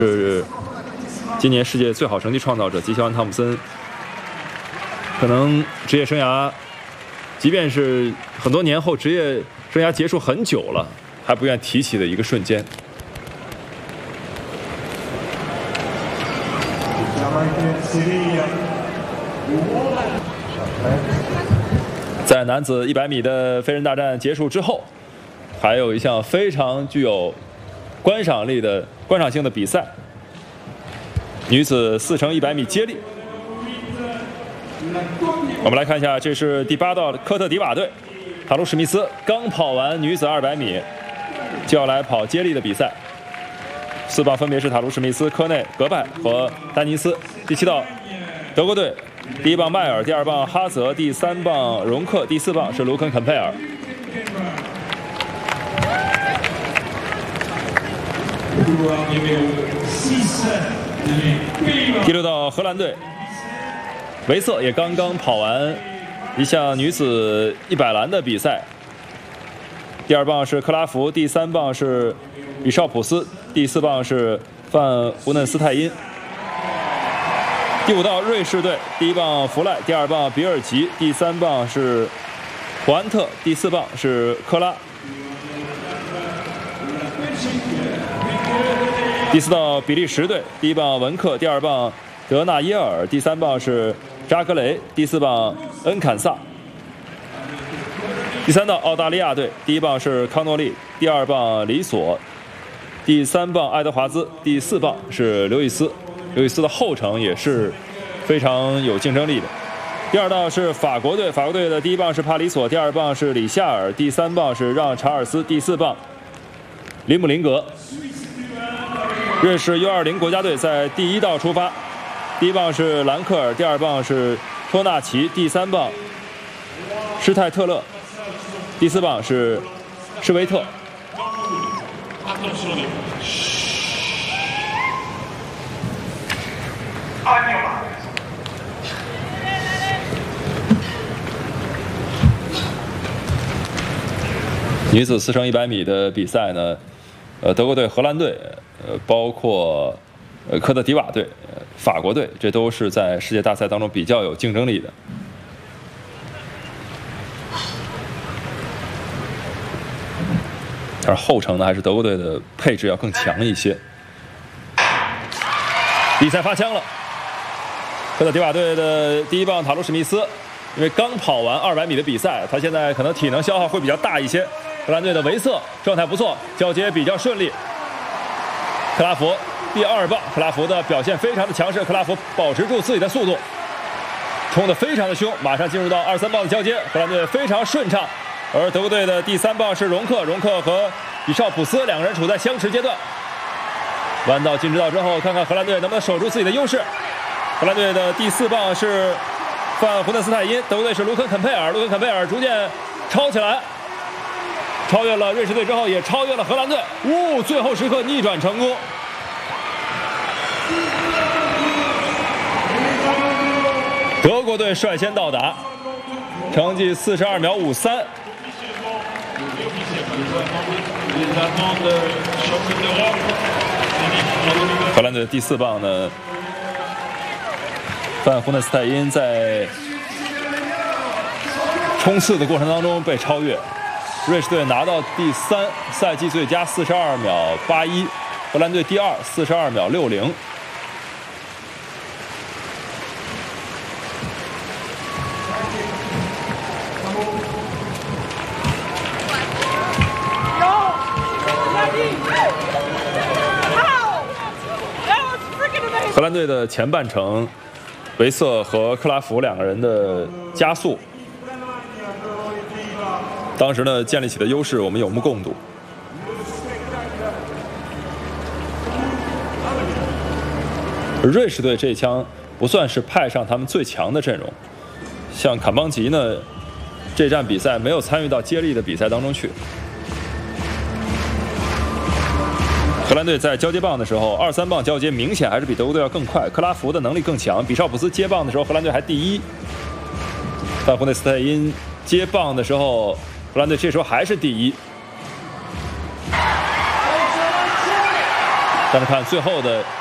是今年世界最好成绩创造者吉肖恩·汤姆森，可能职业生涯，即便是很多年后职业生涯结束很久了，还不愿提起的一个瞬间。在男子100米的飞人大战结束之后，还有一项非常具有观赏性的比赛。女子4乘100米接力，我们来看一下，这是第8道科特迪瓦队，塔卢史密斯刚跑完女子200米，就要来跑接力的比赛。4棒分别是塔卢史密斯、科内、格拜和丹尼斯。第7道德国队，第1棒迈尔，第2棒哈泽，第3棒容克，第4棒是卢肯肯佩尔。第6道荷兰队，维瑟也刚刚跑完一项女子100栏的比赛。第2棒是克拉福，第3棒是比绍普斯，第4棒是范胡嫩斯泰因。第5道瑞士队，第1棒弗赖，第2棒比尔吉，第3棒是胡安特，第4棒是科拉。第4道比利时队，第1棒文克，第2棒德纳耶尔，第3棒是扎格雷，第4棒恩坎萨。第3道澳大利亚队，第1棒是康诺利，第2棒里索，第3棒爱德华兹，第4棒是刘易斯。刘易斯的后程也是非常有竞争力的。第2道是法国队，法国队的第1棒是帕里索，第2棒是里夏尔，第3棒是让查尔斯，第4棒林姆林格。瑞士 U20 国家队在第1道出发，第1棒是兰克尔，第2棒是托纳奇，第3棒施泰特勒，第4棒是施维特。女子4乘100米的比赛呢，德国队、荷兰队，包括科特迪瓦队、法国队，这都是在世界大赛当中比较有竞争力的。但是后程呢，还是德国队的配置要更强一些。比赛发枪了，科特迪瓦队的第1棒塔卢史密斯，因为刚跑完200米的比赛，他现在可能体能消耗会比较大一些。荷兰队的维瑟状态不错，交接比较顺利。克拉福第2棒，克拉福的表现非常的强势，克拉福保持住自己的速度，冲得非常的凶，马上进入到2、3棒的交接，荷兰队非常顺畅。而德国队的第3棒是容克，容克和比绍普斯两个人处在相持阶段。弯道进直道之后，看看荷兰队能不能守住自己的优势。荷兰队的第4棒是范胡嫩斯泰因，德国队是卢肯肯佩尔，卢肯肯佩尔逐渐超起来。超越了瑞士队之后，也超越了荷兰队。最后时刻逆转成功。德国队率先到达，成绩42秒53。荷兰队的第4棒呢，范胡嫩斯泰因在冲刺的过程当中被超越。瑞士队拿到第3，赛季最佳42秒81，荷兰队第2，42秒60。荷兰队的前半程，维瑟和克拉福两个人的加速，当时呢建立起的优势我们有目共睹。瑞士队这一枪不算是派上他们最强的阵容，像坎邦吉呢，这站比赛没有参与到接力的比赛当中去。荷兰队在交接棒的时候，2、3棒交接明显还是比德国队要更快，克拉福的能力更强。比绍普斯接棒的时候，荷兰队还第1。范胡内斯泰因接棒的时候，荷兰队这时候还是第1。 但是看最后的